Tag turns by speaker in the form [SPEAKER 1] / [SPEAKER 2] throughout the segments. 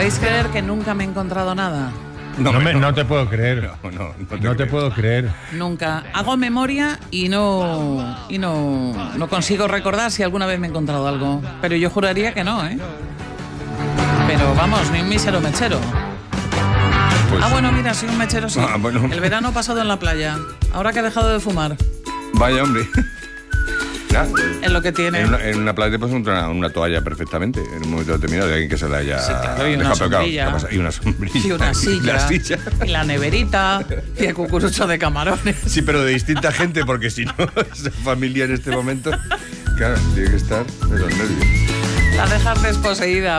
[SPEAKER 1] ¿Podéis creer que nunca me he encontrado nada?
[SPEAKER 2] No te puedo creer. No te puedo creer.
[SPEAKER 1] Nunca. Hago memoria y no consigo recordar si alguna vez me he encontrado algo. Pero yo juraría que no, ¿eh? Pero vamos, ni un mísero mechero.
[SPEAKER 3] Pues,
[SPEAKER 1] bueno, mira, sí, un mechero sí.
[SPEAKER 3] Bueno.
[SPEAKER 1] El verano pasado en la playa. Ahora que he dejado de fumar.
[SPEAKER 3] Vaya, hombre. Ya,
[SPEAKER 1] Es lo que tiene.
[SPEAKER 3] En una playa te puedes encontrar una toalla perfectamente en un momento determinado de alguien que se la haya
[SPEAKER 1] claro, y una
[SPEAKER 3] dejado pegado.
[SPEAKER 1] sombrilla.
[SPEAKER 3] Y una sombrilla.
[SPEAKER 1] Y una silla.
[SPEAKER 3] La silla.
[SPEAKER 1] Y la neverita. Y el cucurucho de camarones.
[SPEAKER 3] Sí, pero de distinta gente, porque si no, esa familia en este momento, claro, tiene que estar de los nervios.
[SPEAKER 1] La dejas desposeída.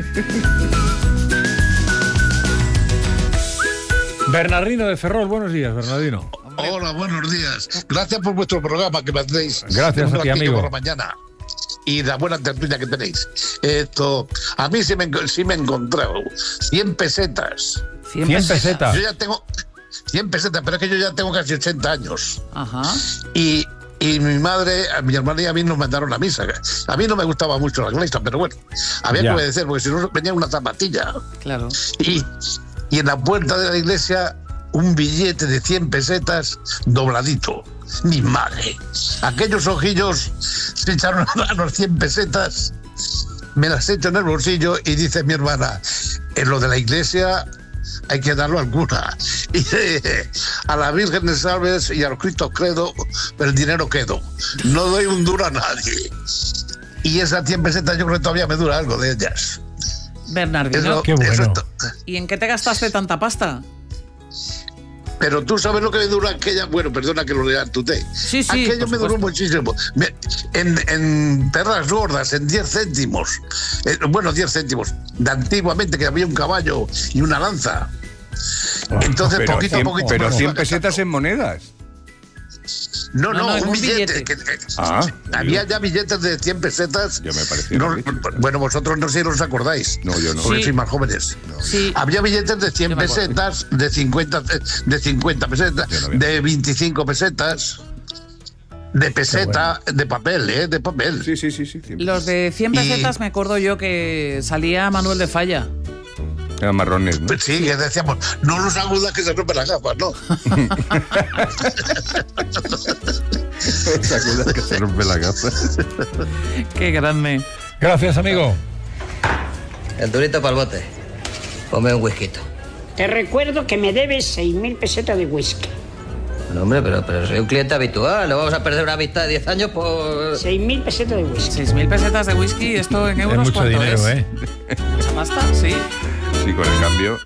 [SPEAKER 2] Bernardino de Ferrol, buenos días, Bernardino.
[SPEAKER 4] Hola, buenos días. Gracias por vuestro programa que me hacéis.
[SPEAKER 2] Gracias a ti, amigo.
[SPEAKER 4] Por la mañana. Y la buena tertulia que tenéis. A mí sí me he encontrado 100 pesetas.
[SPEAKER 2] 100 pesetas.
[SPEAKER 4] Yo ya tengo 100 pesetas, pero es que yo ya tengo casi 80 años.
[SPEAKER 1] Ajá.
[SPEAKER 4] Y mi madre, a mi hermana y a mí nos mandaron a misa. A mí no me gustaba mucho la iglesia, pero bueno, había que obedecer, porque si no venía una zapatilla.
[SPEAKER 1] Claro.
[SPEAKER 4] Y en la puerta de la iglesia, un billete de 100 pesetas dobladito. Mi madre. Aquellos ojillos se echaron a los 100 pesetas, me las echo en el bolsillo y dice mi hermana, en lo de la iglesia hay que darlo al cura. Y a la Virgen de Salves y a los Cristos credo, el dinero quedo. No doy un duro a nadie. Y esas 100 pesetas yo creo que todavía me dura algo de ellas.
[SPEAKER 1] Bernardino,
[SPEAKER 2] qué bueno.
[SPEAKER 1] ¿Y en qué te gastaste tanta pasta?
[SPEAKER 4] Pero tú sabes lo que me duró aquella. Bueno, perdona que lo lea tú te.
[SPEAKER 1] Sí,
[SPEAKER 4] aquello me duró muchísimo. En perras gordas, en 10 céntimos. 10 céntimos. De antiguamente, que había un caballo y una lanza. Entonces,
[SPEAKER 3] pero
[SPEAKER 4] poquito a poquito.
[SPEAKER 3] Pero 100 pesetas en monedas.
[SPEAKER 4] No,
[SPEAKER 1] en
[SPEAKER 4] un billete. Había ya billetes de 100 pesetas.
[SPEAKER 3] Yo me parecía.
[SPEAKER 4] Bueno, vosotros no sé si os acordáis.
[SPEAKER 3] No, yo no.
[SPEAKER 4] Porque sois más jóvenes.
[SPEAKER 3] No.
[SPEAKER 1] Sí.
[SPEAKER 4] Había billetes de 100 pesetas, de 50 pesetas, de 25 pesetas, de peseta, de papel, de papel.
[SPEAKER 3] Sí.
[SPEAKER 1] Los de 100 pesetas me acuerdo yo que salía Manuel de Falla.
[SPEAKER 3] Eran marrones, ¿no?
[SPEAKER 4] Pues sí, que decíamos, no los agudas que se rompen las gafas, ¿no?
[SPEAKER 3] Sacudas que se rompen las gafas.
[SPEAKER 1] Qué grande.
[SPEAKER 2] Gracias, amigo.
[SPEAKER 5] El durito para el bote. Ponme un whisky.
[SPEAKER 6] Te recuerdo que me debes 6.000 pesetas de whisky.
[SPEAKER 5] No, hombre, pero soy un cliente habitual. No vamos a perder una amistad de 10 años por...
[SPEAKER 6] 6.000 pesetas de whisky.
[SPEAKER 1] 6.000 pesetas de whisky, ¿esto en euros
[SPEAKER 2] Es mucho
[SPEAKER 1] cuánto
[SPEAKER 2] dinero,
[SPEAKER 1] es? ¿Mucha pasta? Sí.
[SPEAKER 3] Sí, con el cambio.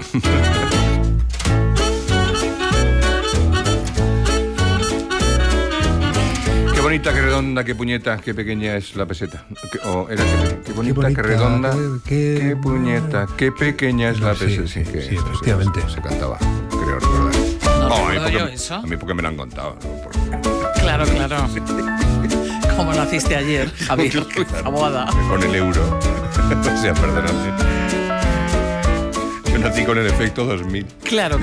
[SPEAKER 3] Qué bonita, qué redonda, qué puñeta, qué pequeña es la peseta. Qué bonita, qué redonda, qué puñeta, qué pequeña es la peseta. Sí,
[SPEAKER 2] efectivamente.
[SPEAKER 3] Se cantaba, creo recordar.
[SPEAKER 1] No recuerdo yo eso.
[SPEAKER 3] A mí porque me lo han contado. ¿No?
[SPEAKER 1] Claro. Como naciste ayer, Javier. Abogada.
[SPEAKER 3] Con el euro. O sea, perdóname. Yo nací con el efecto 2000.
[SPEAKER 1] Claro.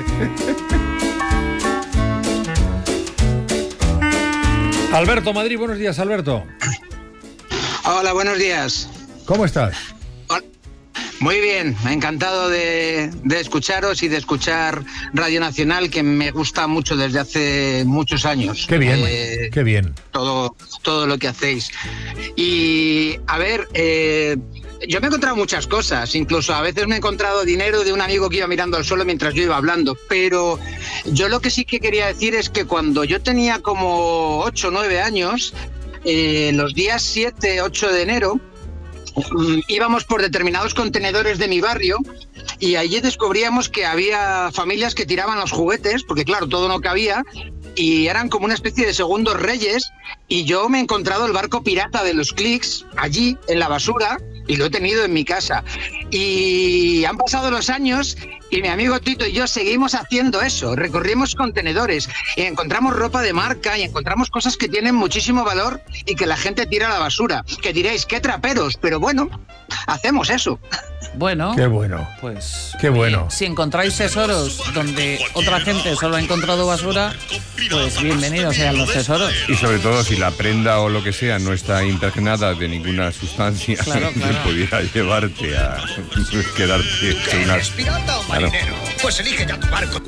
[SPEAKER 2] Alberto Madrid, buenos días, Alberto.
[SPEAKER 7] Hola, buenos días.
[SPEAKER 2] ¿Cómo estás?
[SPEAKER 7] Muy bien, encantado de escucharos y de escuchar Radio Nacional, que me gusta mucho desde hace muchos años.
[SPEAKER 2] Qué bien, qué bien.
[SPEAKER 7] Todo lo que hacéis. Y, a ver, yo me he encontrado muchas cosas, incluso a veces me he encontrado dinero de un amigo que iba mirando al suelo mientras yo iba hablando, pero yo lo que sí que quería decir es que cuando yo tenía como 8 o 9 años, los días 7, 8 de enero, íbamos por determinados contenedores de mi barrio y allí descubríamos que había familias que tiraban los juguetes, porque claro, todo no cabía, y eran como una especie de segundos reyes, y yo me he encontrado el barco pirata de los Clics allí en la basura y lo he tenido en mi casa. Y han pasado los años Y mi amigo Tito y yo seguimos haciendo eso. Recorrimos contenedores y encontramos ropa de marca y encontramos cosas que tienen muchísimo valor y que la gente tira a la basura. Que diréis, qué traperos, pero bueno, hacemos eso.
[SPEAKER 1] Bueno.
[SPEAKER 2] Qué bueno.
[SPEAKER 1] Pues.
[SPEAKER 2] Qué bueno.
[SPEAKER 1] Si encontráis tesoros donde otra gente solo ha encontrado basura, pues bienvenidos sean los tesoros.
[SPEAKER 3] Y sobre todo si la prenda o lo que sea no está impregnada de ninguna sustancia
[SPEAKER 1] claro.
[SPEAKER 3] que pudiera llevarte a quedarte sin una... Claro.
[SPEAKER 8] Pues elige ya tu barco.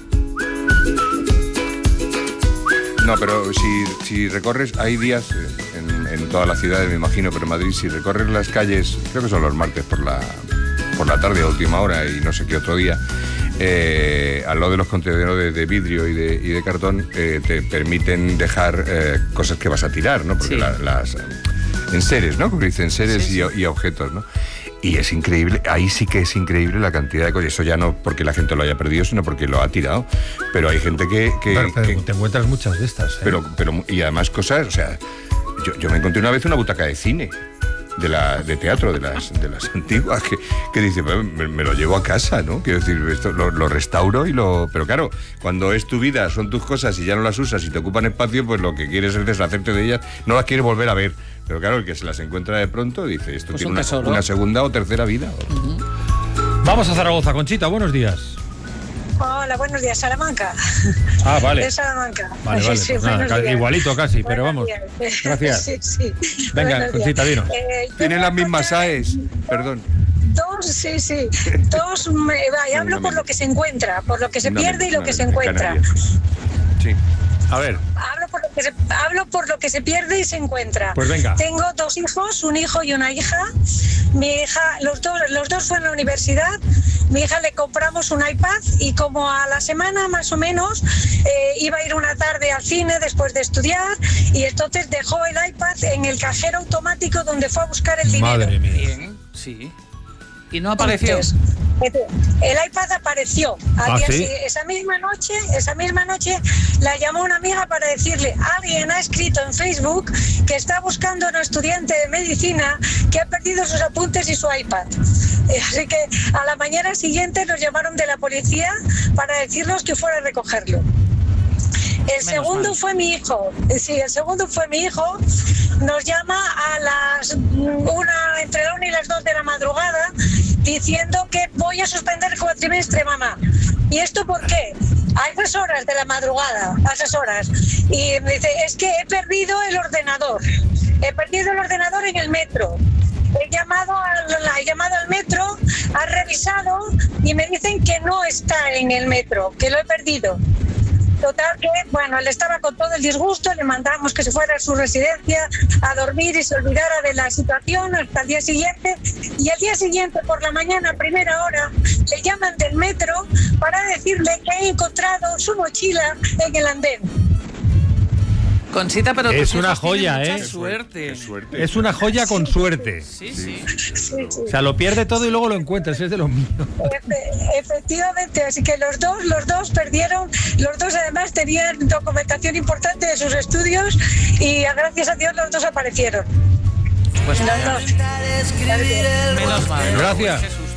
[SPEAKER 3] No, pero si recorres, hay días en todas las ciudades, me imagino, pero en Madrid, si recorres las calles, creo que son los martes por la tarde a última hora y no sé qué otro día, al lado de los contenedores de vidrio y de cartón, te permiten dejar cosas que vas a tirar, ¿no? Porque
[SPEAKER 1] sí.
[SPEAKER 3] las enseres, ¿no? Como dicen, enseres sí. y objetos, ¿no? Y es increíble, ahí sí que es increíble la cantidad de cosas. Eso ya no porque la gente lo haya perdido, sino porque lo ha tirado. Pero hay gente que
[SPEAKER 2] te encuentras muchas de estas.
[SPEAKER 3] Pero y además cosas, o sea, yo me encontré una vez una butaca de cine, de teatro, de las antiguas, que dice, me lo llevo a casa, ¿no? Quiero decir, esto lo restauro pero claro, cuando es tu vida, son tus cosas y ya no las usas y te ocupan espacio, pues lo que quieres es deshacerte de ellas, no las quieres volver a ver. Pero claro, el que se las encuentra de pronto dice, esto pues tiene una segunda o tercera vida.
[SPEAKER 2] Uh-huh. Vamos a Zaragoza, Conchita, buenos días.
[SPEAKER 9] Hola, buenos días, Salamanca.
[SPEAKER 2] Ah, vale.
[SPEAKER 9] De Salamanca.
[SPEAKER 2] Vale,
[SPEAKER 9] sí,
[SPEAKER 2] pues nada, igualito casi, pero vamos.
[SPEAKER 9] Días.
[SPEAKER 2] Gracias.
[SPEAKER 9] Sí.
[SPEAKER 2] Venga, Conchita, dinos.
[SPEAKER 3] Tienen las mismas AES, perdón.
[SPEAKER 9] Dos, hablo por lo que se encuentra, por lo que se pierde y lo que se encuentra.
[SPEAKER 3] Sí.
[SPEAKER 2] A ver.
[SPEAKER 9] Hablo por lo que se pierde y se encuentra.
[SPEAKER 2] Pues venga.
[SPEAKER 9] Tengo 2 hijos, un hijo y una hija. Mi hija, los dos fueron a la universidad. Mi hija le compramos un iPad y como a la semana más o menos iba a ir una tarde al cine después de estudiar y entonces dejó el iPad en el cajero automático donde fue a buscar el dinero.
[SPEAKER 2] Madre mía.
[SPEAKER 1] Bien, sí. ¿Y no apareció?
[SPEAKER 9] Entonces, el iPad apareció.
[SPEAKER 2] ¿Sí?
[SPEAKER 9] Esa misma noche la llamó una amiga para decirle, alguien ha escrito en Facebook que está buscando a un estudiante de medicina que ha perdido sus apuntes y su iPad. Así que a la mañana siguiente nos llamaron de la policía para decirnos que fuera a recogerlo. El segundo fue mi hijo. Nos llama a entre la 1 y las 2 de la madrugada diciendo que voy a suspender el cuatrimestre, mamá. ¿Y esto por qué? A esas horas de la madrugada, a esas horas. Y me dice, es que he perdido el ordenador en el metro. He llamado al metro, ha revisado y me dicen que no está en el metro, que lo he perdido. Total que, él estaba con todo el disgusto, le mandamos que se fuera a su residencia a dormir y se olvidara de la situación hasta el día siguiente. Y al día siguiente, por la mañana, a primera hora, le llaman del metro para decirle que he encontrado su mochila en el andén.
[SPEAKER 1] Conchita, pero
[SPEAKER 2] es una joya,
[SPEAKER 1] mucha suerte.
[SPEAKER 2] Es una joya con suerte.
[SPEAKER 1] Sí.
[SPEAKER 2] O sea, lo pierde todo y luego lo encuentras, es de los míos.
[SPEAKER 9] Efectivamente, así que los dos perdieron, los dos además tenían documentación importante de sus estudios y gracias a Dios los dos aparecieron.
[SPEAKER 1] Pues
[SPEAKER 9] los dos.
[SPEAKER 1] Menos mal.
[SPEAKER 2] Gracias.